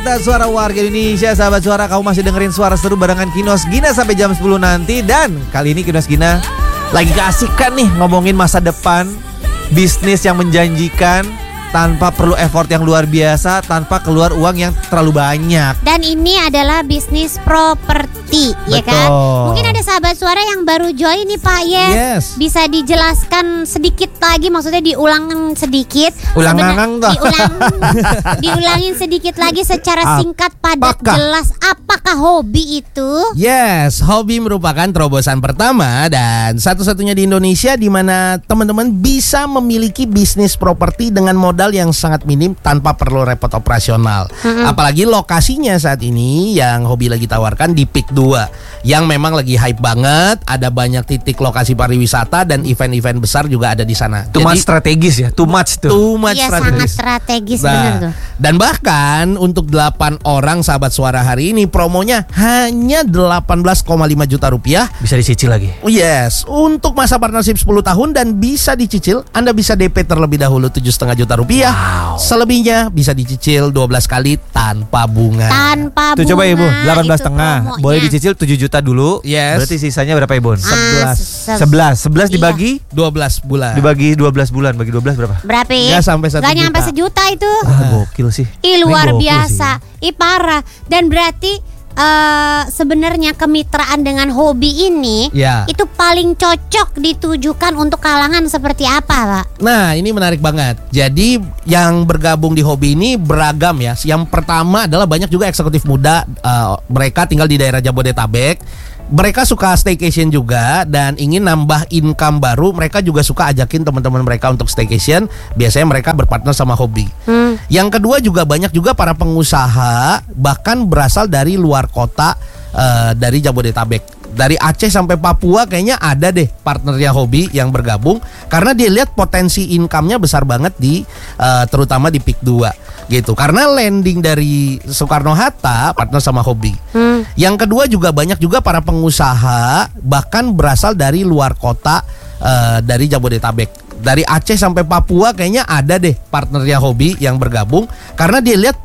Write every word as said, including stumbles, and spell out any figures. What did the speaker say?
Suara warga Indonesia, sahabat suara, kamu masih dengerin suara seru barengan Kinos Gina sampai jam sepuluh nanti. Dan kali ini Kinos Gina lagi keasikan nih ngomongin masa depan, bisnis yang menjanjikan tanpa perlu effort yang luar biasa, tanpa keluar uang yang terlalu banyak. Dan ini adalah bisnis properti, ya kan? Mungkin ada sahabat suara yang baru join nih Pak ya. Yes. Bisa dijelaskan sedikit lagi, maksudnya diulang sedikit. Ulang-ulang tuh. Diulang, diulangin sedikit lagi secara singkat, padat, Apakah? jelas. Apakah hobi itu? Yes, hobi merupakan terobosan pertama dan satu-satunya di Indonesia di mana teman-teman bisa memiliki bisnis properti dengan modal yang sangat minim tanpa perlu repot operasional. Mm-hmm. Apalagi lokasinya saat ini yang hobi lagi tawarkan di Peak dua yang memang lagi hype banget. Ada banyak titik lokasi pariwisata dan event-event besar juga ada di sana. Too Jadi, much strategis ya, too much tuh. Too much Iya, strategis. sangat strategis, Nah, benar tuh. Dan bahkan untuk delapan orang sahabat suara hari ini promonya hanya delapan belas koma lima juta rupiah. Bisa dicicil lagi. Oh yes, untuk masa partnership sepuluh tahun dan bisa dicicil. Anda bisa D P terlebih dahulu tujuh koma lima juta rupiah. Wow. Selebihnya bisa dicicil dua belas kali tanpa bunga. Tanpa Tuh bunga. coba Ibu, delapan belas itu setengah. promonya. Boleh dicicil tujuh juta dulu. Yes. Berarti sisanya berapa Ibu? Ah, sebelas. se- sebelas. sebelas Iya. dibagi dua belas bulan. dibagi dua belas bulan, bagi dua belas berapa? Berapa ya? Nggak sampai satu Nggak nyampe juta. sejuta itu. Ah, gokil sih. Ih, luar Ini gokil biasa. sih. Ih, parah. Dan berarti eh, sebenarnya kemitraan dengan hobi ini Ya. itu paling cocok ditujukan untuk kalangan seperti apa, Pak? Nah, ini menarik banget. Jadi yang bergabung di hobi ini beragam ya. Yang pertama adalah banyak juga eksekutif muda. uh, Mereka tinggal di daerah Jabodetabek. Mereka suka staycation juga dan ingin nambah income baru. Mereka juga suka ajakin teman-teman mereka untuk staycation. Biasanya mereka berpartner sama hobi. Hmm. Yang kedua juga banyak juga para pengusaha bahkan berasal dari luar kota, uh, dari Jabodetabek. Dari Aceh sampai Papua kayaknya ada deh partnernya hobi yang bergabung karena dia lihat potensi income-nya besar banget di uh, terutama di Peak dua gitu. Karena landing dari Soekarno-Hatta partner sama hobi. Hmm. Yang kedua juga banyak juga para pengusaha bahkan berasal dari luar kota, uh, dari Jabodetabek. Dari Aceh sampai Papua kayaknya ada deh partnernya hobi yang bergabung karena dia lihat